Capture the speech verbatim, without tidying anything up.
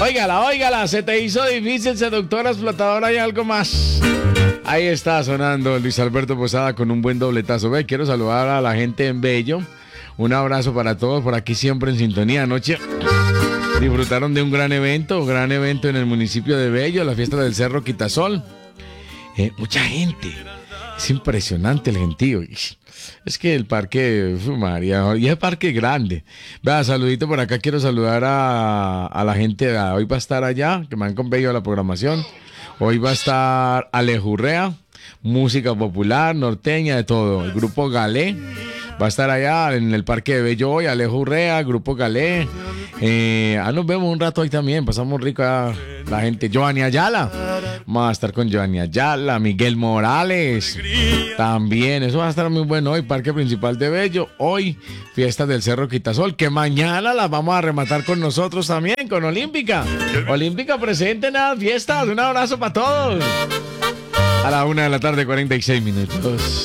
Óigala, óigala, se te hizo difícil, seductora, explotadora y algo más. Ahí está sonando Luis Alberto Posada con un buen dobletazo. Ve, quiero saludar a la gente en Bello. Un abrazo para todos por aquí siempre en sintonía. Anoche disfrutaron de un gran evento, un gran evento en el municipio de Bello, la fiesta del Cerro Quitasol. Eh, mucha gente. Es impresionante el gentío. Es que el parque, uf, María, y es parque grande. Vea, saludito por acá. Quiero saludar a, a la gente. A, hoy va a estar allá, que me han convenido la programación. Hoy va a estar Alejurrea, música popular, norteña, de todo. El grupo Galé va a estar allá en el Parque de Bello hoy. Alejurrea, grupo Galé. Eh, ah, nos vemos un rato ahí también. Pasamos rico a la gente. Giovanni Ayala. Vamos a estar con Giovanni Ayala, Miguel Morales. También, eso va a estar muy bueno hoy. Parque Principal de Bello. Hoy, fiestas del Cerro Quitasol. Que mañana las vamos a rematar con nosotros también, con Olímpica. Olímpica presente en las fiestas. Un abrazo para todos. A la una de la tarde, cuarenta y seis minutos.